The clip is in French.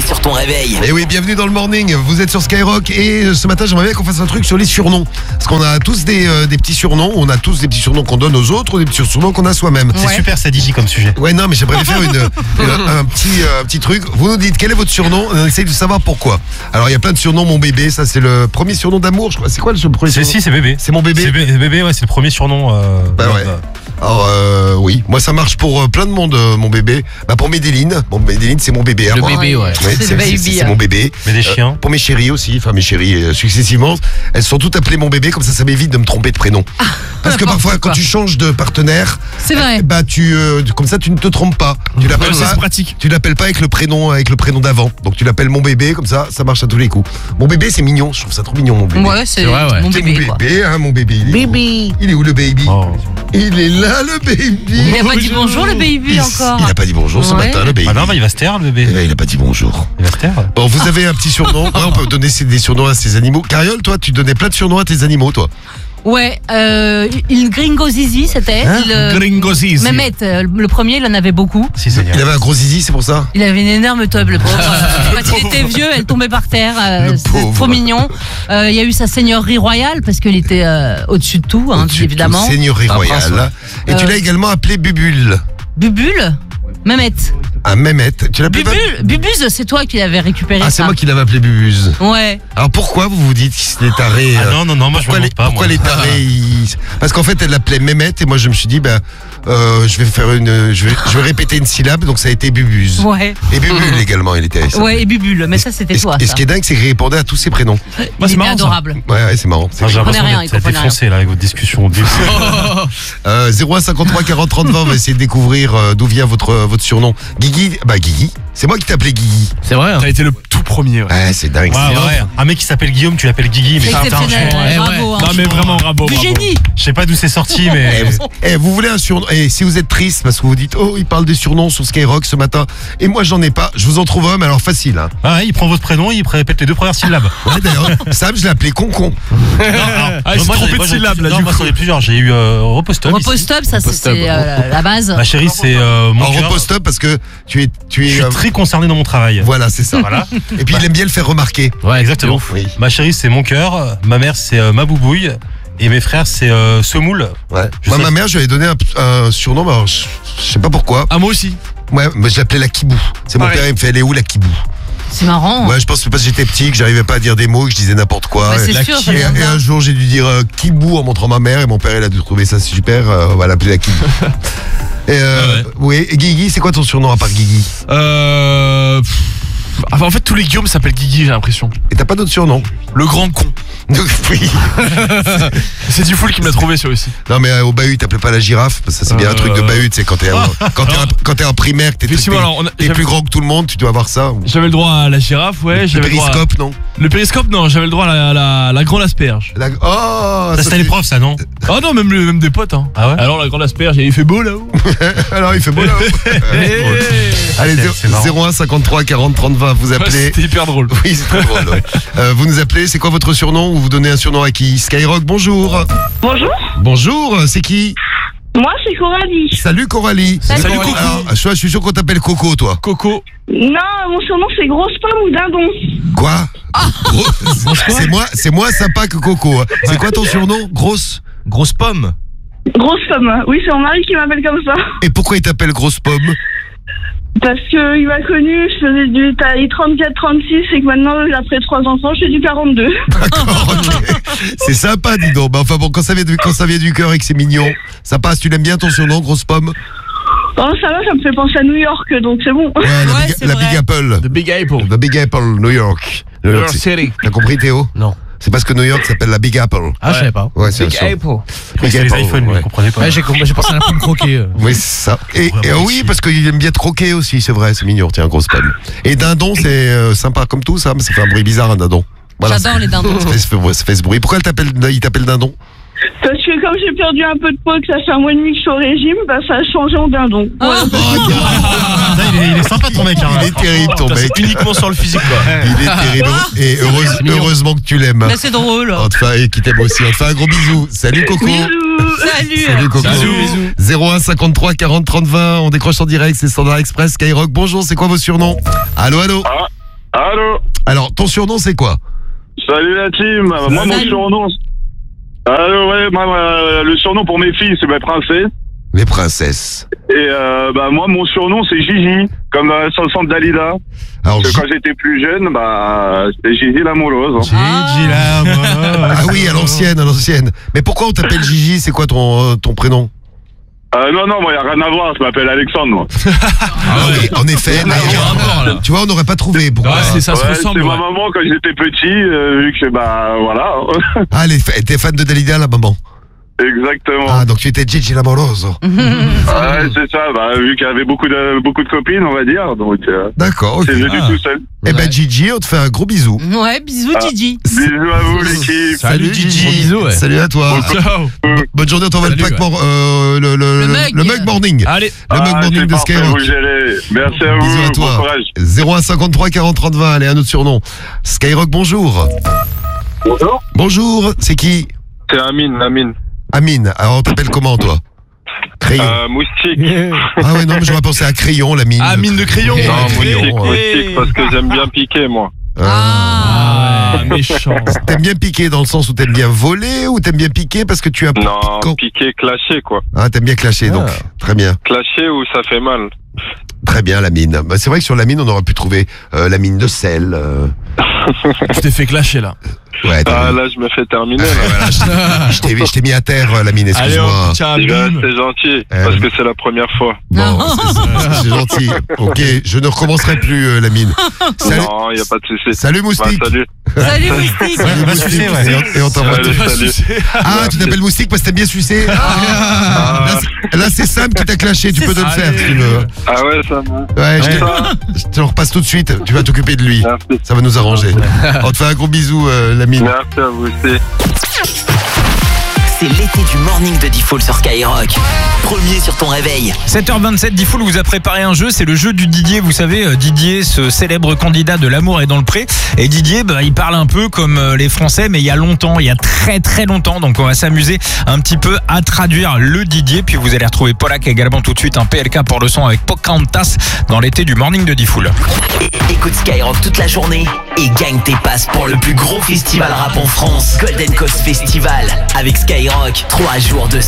sur ton réveil. Et oui, bienvenue dans le morning. Vous êtes sur Skyrock et ce matin, j'aimerais bien qu'on fasse un truc sur les surnoms. Parce qu'on a tous des petits surnoms. On a tous des petits surnoms qu'on donne aux autres ou des petits surnoms qu'on a soi-même. C'est super, ça Digi comme sujet. Ouais, non, mais j'aimerais faire un petit truc. Vous nous dites quel est votre surnom. On essaye de savoir pourquoi. Alors, il y a plein de surnoms. Mon bébé, ça c'est le premier surnom d'amour, je crois. C'est quoi le premier surnom? C'est bébé. C'est mon bébé. C'est bébé, ouais, c'est le premier surnom. Bah ouais. Alors oui, moi ça marche pour plein de monde, mon bébé. Bah pour Médéline, c'est mon bébé. Le moi. bébé, ouais. C'est mon bébé. Mais des chiens. Pour mes chéris aussi, enfin mes chéris successivement, elles sont toutes appelées mon bébé, comme ça m'évite de me tromper de prénom. Parce que parfois quand tu changes de partenaire, c'est vrai. Bah comme ça tu ne te trompes pas. Tu l'appelles pas. C'est pratique. Tu l'appelles pas avec le prénom d'avant. Donc tu l'appelles mon bébé, comme ça marche à tous les coups. Mon bébé c'est mignon, je trouve ça trop mignon mon bébé. Ouais, c'est vrai, ouais. mon bébé. Mon bébé, hein, mon bébé. Il est où le baby? Il est là le baby. Il a pas dit bonjour le baby encore. Il a pas dit bonjour ce matin le baby. Ah non, bah, il va se taire le bébé. Il a pas dit bonjour. Il va se taire. Bon, vous avez un petit surnom. On peut donner des surnoms à ses animaux. Cariole, toi, tu donnais plein de surnoms à tes animaux, toi. Ouais, il Gringo Zizi, c'était. Gringo Zizi. Mehmet, le premier, il en avait beaucoup. Si, c'est Il avait un gros zizi, c'est pour ça. Il avait une énorme teub, le pauvre. Quand il était vieux, elle tombait par terre. C'était trop mignon. Il y a eu sa seigneurie royale, parce qu'il était au-dessus de tout, hein, évidemment. Seigneurie royale. Et tu l'as également appelé Bubule. Bubule Mehmet. Un Mehmet. Tu l'appelles pas Bubuse, c'est toi qui l'avais récupéré. Ah, c'est moi qui l'avais appelé Bubuse. Ouais. Alors pourquoi vous vous dites qu'il est taré? Ah non, moi je me montre pas. Pourquoi les tarés Parce qu'en fait, elle l'appelait Mehmet et moi je me suis dit, je vais répéter une syllabe, donc ça a été Bubuse. Ouais. Et Bubule également, il était. Ouais, et Bubule, mais ça c'était toi. Et ce qui est dingue, c'est qu'il répondait à tous ses prénoms. Il était adorable. Ouais, c'est marrant. J'ai l'impression d'être défoncé là avec votre discussion. 0153 40 30 20, on va essayer de découvrir d'où vient votre surnom. Guigui, Guigui, c'est moi qui t'appelais Guigui. C'est vrai. T'as été le tout premier. Ouais, c'est dingue. Ouais. Un mec qui s'appelle Guillaume, tu l'appelles Guigui, mais C'est exceptionnel, bravo. Non mais vraiment bravo. Du génie. je sais pas d'où c'est sorti, mais. Vous voulez un surnom? Et si vous êtes triste parce que vous dites, oh, il parle des surnoms sur Skyrock ce matin, et moi j'en ai pas, je vous en trouve un, mais alors facile. Hein. Ah ouais, il prend votre prénom, il répète les deux premières syllabes. Ouais, d'ailleurs, Sam, je l'ai appelé Concon. Il s'est trompé de syllabes là. Non, moi j'en ai plusieurs. J'ai eu Repostop. Repostop, ça c'est la base. Ma chérie, c'est mon cœur. Repostop parce que tu es. Je suis très concerné dans mon travail. Voilà, c'est ça. Voilà. Et puis il aime bien le faire remarquer. Ouais, exactement. Oui. Ma chérie, c'est mon cœur. Ma mère, c'est ma boubouille. Et mes frères, c'est Semoule. Ouais. Moi, ma mère, je lui avais donné un surnom, mais alors, je sais pas pourquoi. Ah moi aussi. Ouais, mais je l'appelais la Kibou. C'est mon père, il me fait, elle est où la Kibou? C'est marrant. Ouais, je pense que parce que j'étais petit, que j'arrivais pas à dire des mots, que je disais n'importe quoi. Ouais, c'est sûr, et un jour, j'ai dû dire Kibou en montrant ma mère, et mon père, il a dû trouver ça super. On va l'appeler la Kibou. Oui, et Guigui, c'est quoi ton surnom à part Guigui? En fait, tous les Guillaume s'appellent Guigui, j'ai l'impression. Et t'as pas d'autre surnom? Le grand con. Oui. C'est du full qui me l'a trouvé celui-ci. Non mais au bahut t'appelais pas la girafe parce que ça c'est bien un truc de bahut, c'est quand t'es en primaire, que t'es plus grand que tout le monde, tu dois avoir ça. J'avais le droit à la girafe, ouais. Le périscope, non? Le périscope, non. J'avais le droit à la grande asperge. Oh, ça c'était les profs, ça, non? Oh non, même des potes. Hein. Ah ouais? Alors la grande asperge, il fait beau là-haut. Alors il fait beau là-haut. Allez, 01 53 40 30 20, vous appelez. C'était hyper drôle. Oui, c'est très drôle. Ouais. Vous nous appelez, c'est quoi votre surnom ou vous donnez un surnom à qui? Skyrock, bonjour. Bonjour. Bonjour, c'est qui? Moi, c'est Coralie. Salut Coralie. Salut Coco. Alors, je suis sûr qu'on t'appelle Coco, toi. Coco. Non, mon surnom, c'est Grosse Pomme ou Dindon. Quoi? C'est moins sympa que Coco. Hein. C'est quoi ton surnom? Grosse Pomme. Grosse Pomme. Oui, c'est mon mari qui m'appelle comme ça. Et pourquoi il t'appelle Grosse Pomme? Parce qu'il m'a connu, je faisais du taille 34-36 et que maintenant, après 3 enfants, je fais du 42. D'accord, ok. C'est sympa, dis donc. Bah, enfin bon, quand ça vient du cœur et que c'est mignon, ça passe. Tu l'aimes bien ton surnom, Grosse Pomme? Oh, ça va, ça me fait penser à New York, donc c'est bon. Ouais, la Big Apple. The Big Apple. The Big Apple, New York. New York City. T'as compris, Théo? Non. C'est parce que New York s'appelle la Big Apple. Ah, je savais pas. Ouais, c'est Big ça. Apple. C'est les iPhones, vous comprenez pas. Ouais, j'ai pensé à la pomme croquée. Oui, c'est ça. Et oui, parce qu'il aime bien troquer aussi, c'est vrai, c'est mignon, tiens, Grosse Pomme. Et dindon, c'est sympa comme tout, ça, mais ça fait un bruit bizarre, un dindon. Voilà, J'adore les dindons. Ça fait ce bruit. Pourquoi il t'appelle dindon? Parce que comme j'ai perdu un peu de poids, que ça fait un mois et demi que je suis au régime, bah ça a changé en dindon. Il est sympa ton mec. Il est terrible ton mec. Uniquement sur le physique, quoi. Il est terrible. Et heureusement que tu l'aimes. Là, c'est drôle. Enfin, et qui t'aime aussi. On te fait un gros bisou. Salut Coco. Salut Coco. Bisous. 01 53 40 30 20. On décroche en direct, c'est Standard Express, Skyrock. Bonjour, c'est quoi vos surnoms? Allô. Allô. Alors, ton surnom, c'est quoi? Salut la team. Moi, mon surnom. Allô, ouais, le surnom pour mes filles, c'est mes princesses. Les princesses. Et moi, mon surnom, c'est Gigi, comme sur le centre Dalida. Alors, Parce que quand j'étais plus jeune, c'était Gigi l'amoureuse. Gigi là, Ah oui, à l'ancienne. Mais pourquoi on t'appelle Gigi? C'est quoi ton prénom? Non, moi, il n'y a rien à voir, je m'appelle Alexandre, moi. Oui, en effet. mais, tu vois, on n'aurait pas trouvé. Pourquoi? ça se ressemble. C'est ma maman quand j'étais petit, vu que, voilà. Ah, t'es fan de Dalida, la maman? Exactement. Ah, donc tu étais Gigi l'amoroso. Ouais, c'est ça, vu qu'il y avait beaucoup de copines, on va dire, donc D'accord, ok. c'est venu tout seul. Eh ben Gigi, on te fait un gros bisou. Ouais, bisous, Gigi. Bisous à vous, l'équipe. Salut Gigi. Gros bisous, ouais. Salut à toi. Ciao. Bonne journée, on t'envoie le Salut, pack ouais. pour le mug morning. Allez. Le mug morning c'est de parfait, Skyrock. vous gérez. Merci à Bisous vous, à toi. bon courage. 0153 40 30 20, allez, un autre surnom. Skyrock, bonjour. Bonjour. Bonjour, c'est qui? C'est Amine. Amine, alors on t'appelle comment toi? Crayon. Moustique. Ah ouais, non, mais j'aurais pensé à Crayon, la mine. Ah, mine de crayon. Non, Crayon, Moustique, parce que j'aime bien piquer, moi. Ah, méchant. T'aimes bien piquer dans le sens où t'aimes bien voler ou t'aimes bien piquer parce que tu as... Non, piquer, clasher, quoi. Ah, t'aimes bien clasher, donc. Très bien. Clasher où ça fait mal. Très bien, la mine. Bah, c'est vrai que sur la mine, on aurait pu trouver la mine de sel. Je t'ai fait clasher là. Ouais, t'as vu. Là, je me fais terminer. Voilà, je t'ai mis à terre, la mine, Allez, excuse-moi. tiens, C'est gentil, parce que c'est la première fois. Bon, c'est gentil. Ok, je ne recommencerai plus, la mine. Salut, Non, il n'y a pas de souci. salut Moustique. Salut. Salut, Moustique. Salut, Moustique. Et on t'envoie. Salut. Ah, tu t'appelles Moustique parce que t'aimes bien sucer. Là, c'est Sam qui t'a clashé. Tu peux te le faire si tu veux. Ah ouais, ça va. Ouais, je te le repasse tout de suite. Tu vas t'occuper de lui. Merci. Ça va nous arranger. On te fait un gros bisou, la mine. Merci à vous aussi. C'est l'été du morning de Diffoul sur Skyrock. Premier sur ton réveil. 7h27, Diffoul vous a préparé un jeu, c'est le jeu du Didier. Vous savez, Didier, ce célèbre candidat de L'amour est dans le pré. Et Didier, il parle un peu comme les Français, mais il y a longtemps, il y a très très longtemps. Donc on va s'amuser un petit peu à traduire le Didier. Puis vous allez retrouver Polak également tout de suite, un PLK pour le son avec Pocahontas dans l'été du morning de Diffoul. Écoute Skyrock toute la journée et gagne tes passes pour le plus gros festival rap en France, Golden Coast Festival, avec Skyrock. 3 jours de